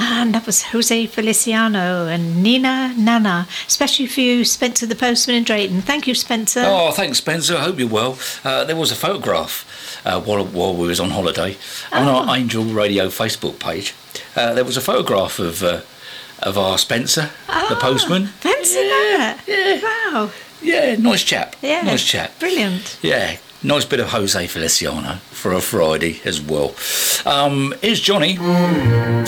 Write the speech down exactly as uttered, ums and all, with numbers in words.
Ah, and that was Jose Feliciano and Nina Nana, especially for you, Spencer the Postman in Drayton. Thank you, Spencer. Oh, thanks, Spencer. I hope you're well. Uh, there was a photograph uh, while, while we was on holiday on Oh. our Angel Radio Facebook page. Uh, there was a photograph of uh, of our Spencer, the postman. Fancy Yeah, that. yeah. Wow. Yeah, nice chap. Yeah. Nice chap. Brilliant. Yeah, nice bit of Jose Feliciano for a Friday as well. Um, here's Johnny.